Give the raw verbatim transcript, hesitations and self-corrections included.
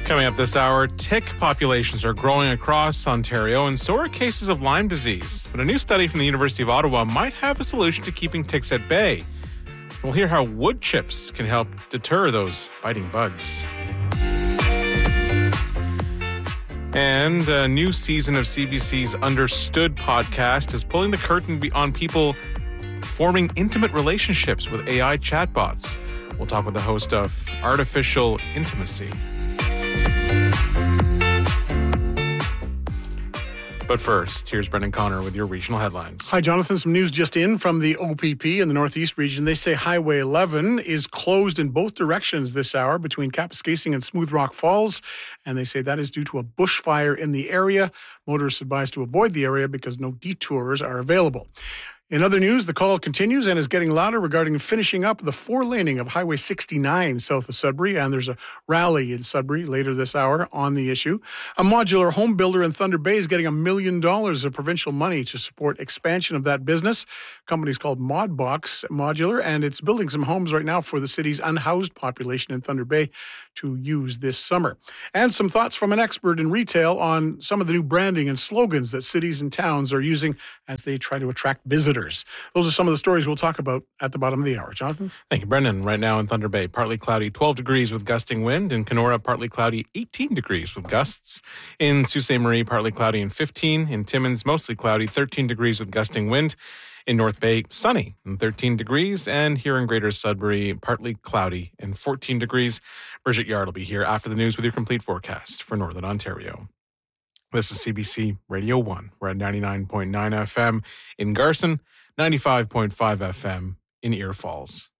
Coming up this hour, tick populations are growing across Ontario, and so are cases of Lyme disease. But a new study from the University of Ottawa might have a solution to keeping ticks at bay. We'll hear how wood chips can help deter those biting bugs. And a new season of C B C's Understood podcast is pulling the curtain on people forming intimate relationships with A I chatbots. We'll talk with the host of Artificial Intimacy. But first, here's Brendan Connor with your regional headlines. Hi, Jonathan. Some news just in from the O P P in the Northeast region. They say Highway eleven is closed in both directions this hour between Kapuskasing and Smooth Rock Falls. And they say that is due to a bushfire in the area. Motorists advised to avoid the area because no detours are available. In other news, the call continues and is getting louder regarding finishing up the four-laning of Highway sixty-nine south of Sudbury, and there's a rally in Sudbury later this hour on the issue. A modular home builder in Thunder Bay is getting a million dollars of provincial money to support expansion of that business. The company is called Modbox Modular, and it's building some homes right now for the city's unhoused population in Thunder Bay to use this summer. And some thoughts from an expert in retail on some of the new branding and slogans that cities and towns are using as they try to attract visitors. Those are some of the stories we'll talk about at the bottom of the hour. Jonathan? Thank you, Brendan. Right now in Thunder Bay, partly cloudy, twelve degrees with gusting wind. In Kenora, partly cloudy, eighteen degrees with gusts. In Sault Ste. Marie, partly cloudy and fifteen. In Timmins, mostly cloudy, thirteen degrees with gusting wind. In North Bay, sunny and thirteen degrees. And here in Greater Sudbury, partly cloudy and fourteen degrees. Bridget Yard will be here after the news with your complete forecast for Northern Ontario. This is C B C Radio one. We're at ninety-nine point nine F M in Garson, ninety-five point five F M in Ear Falls.